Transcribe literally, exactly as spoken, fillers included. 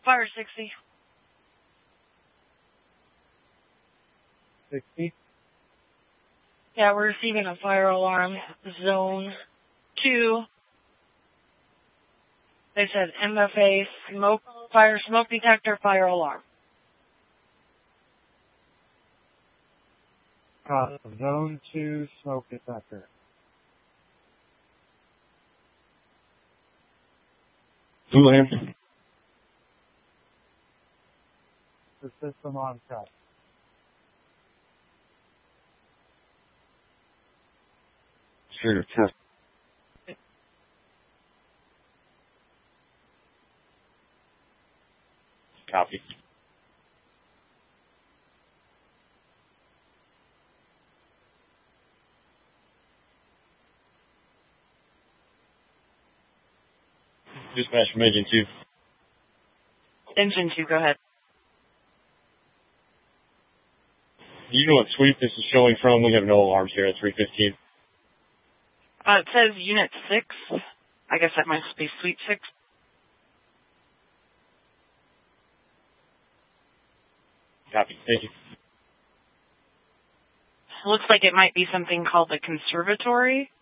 Fire sixty. sixty. Yeah, we're receiving a fire alarm. Zone two. They said M F A, smoke, fire smoke detector, fire alarm. Uh, zone two, smoke detector. Houlihan. The system on track. Sure, test. Copy. Dispatch from Engine two. Engine two, go ahead. Do you know what sweep this is showing from? We have no alarms here at three fifteen. Uh, it says Unit six. I guess that must be Suite six. Copy. Thank you. Looks like it might be something called the conservatory.